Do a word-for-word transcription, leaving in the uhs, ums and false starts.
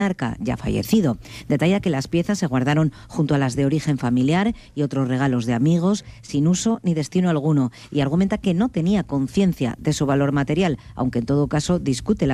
monarca, ya fallecido. Detalla que las piezas se guardaron junto a las de origen familiar y otros regalos de amigos, sin uso ni destino alguno, y argumenta que no tenía conciencia de su valor material, aunque en todo caso discute la